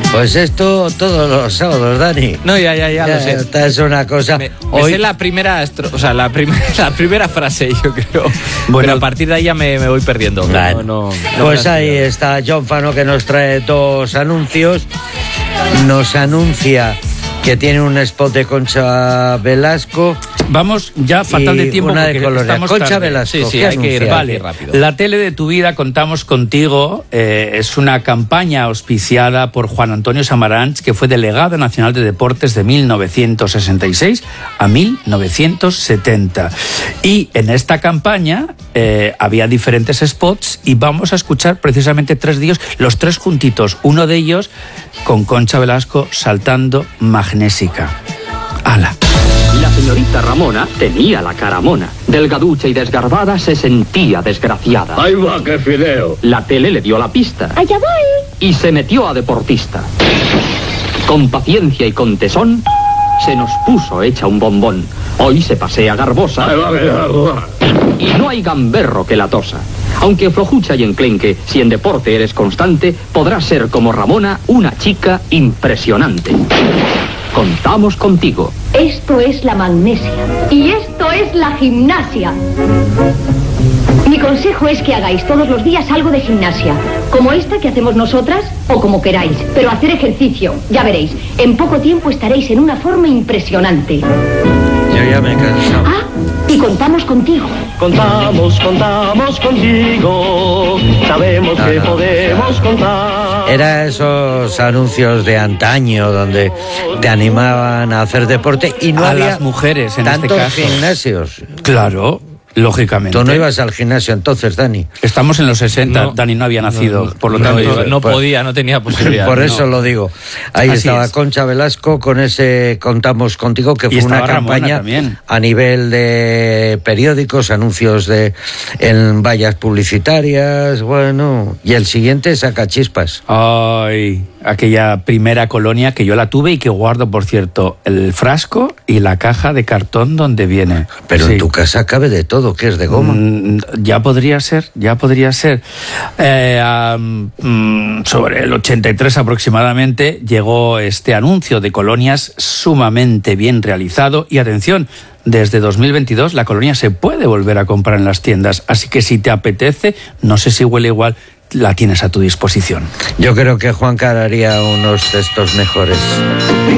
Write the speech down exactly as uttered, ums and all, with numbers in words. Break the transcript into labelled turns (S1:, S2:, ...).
S1: Pues esto todos los sábados, Dani.
S2: No, ya, ya, ya,
S1: ya
S2: lo sé.
S1: Esta es una cosa...
S2: Me,
S1: Hoy...
S2: me sé la primera, estro... o sea, la, prim... la primera frase, yo creo.
S1: Bueno,
S2: pero a partir de ahí ya me, me voy perdiendo.
S1: Bueno,
S2: no, no, no
S1: pues ahí está John Fano, que nos trae dos anuncios. Nos anuncia que tiene un spot de Concha Velasco.
S3: Vamos ya fatal de tiempo
S1: una de
S3: porque
S1: colores.
S3: estamos
S1: Concha
S3: tarde.
S1: Velasco.
S2: Sí, sí, hay que ir, vale. Hay que ir rápido.
S3: La tele de tu vida, contamos contigo. Eh, es una campaña auspiciada por Juan Antonio Samaranch, que fue delegado nacional de deportes de mil novecientos sesenta y seis a mil novecientos setenta. Y en esta campaña eh, había diferentes spots y vamos a escuchar precisamente tres de ellos, los tres juntitos. Uno de ellos con Concha Velasco saltando magnésica. ¡Hala!
S4: La señorita Ramona tenía la cara mona. Delgaducha y desgarbada se sentía desgraciada.
S5: ¡Ahí va, qué fideo!
S4: La tele le dio la pista.
S6: ¡Allá voy!
S4: Y se metió a deportista. Con paciencia y con tesón, se nos puso hecha un bombón. Hoy se pasea garbosa.
S5: ¡Ahí va, ahí va!
S4: Y no hay gamberro que la tosa. Aunque flojucha y enclenque, si en deporte eres constante, podrás ser como Ramona, una chica impresionante. Contamos contigo.
S6: Esto es la magnesia. Y esto es la gimnasia. Mi consejo es que hagáis todos los días algo de gimnasia, como esta que hacemos nosotras o como queráis, pero hacer ejercicio, ya veréis, en poco tiempo estaréis en una forma impresionante.
S1: Yo ya me he cansado.
S6: Ah, y contamos contigo.
S5: Contamos, contamos contigo, sabemos
S1: No,
S5: que
S1: no,
S5: podemos
S1: o sea,
S5: contar.
S1: Era esos anuncios de antaño donde te animaban a hacer deporte y no
S3: a
S1: había
S3: las mujeres en
S1: tantos
S3: este caso.
S1: gimnasios.
S3: Claro, lógicamente.
S1: Tú no ibas al gimnasio entonces, Dani.
S3: Estamos en los sesenta,
S2: No.
S3: Dani no había nacido,
S2: No, no,
S3: por lo
S2: no,
S3: tanto...
S2: no, no
S1: pues-
S2: podía, no tenía posibilidad.
S1: Por
S2: no.
S1: eso lo digo. Ahí
S3: Así
S1: estaba
S3: es.
S1: Concha Velasco con ese Contamos Contigo, que
S3: Y
S1: fue una
S3: estaba Ramona
S1: campaña
S3: también.
S1: a nivel de periódicos, anuncios de en vallas publicitarias, bueno, y el siguiente saca chispas.
S3: Ay, aquella primera colonia que yo la tuve y que guardo, por cierto, el frasco y la caja de cartón donde viene.
S1: Pero
S3: Sí.
S1: en tu casa cabe de todo, que es de goma.
S3: Mm, ya podría ser, ya podría ser. Eh, um, mm, sobre el ochenta y tres aproximadamente llegó este anuncio de colonias sumamente bien realizado y atención, desde dos mil veintidós la colonia se puede volver a comprar en las tiendas, así que si te apetece, no sé si huele igual, la tienes a tu disposición.
S1: Yo creo que Juan Car haría unos textos mejores.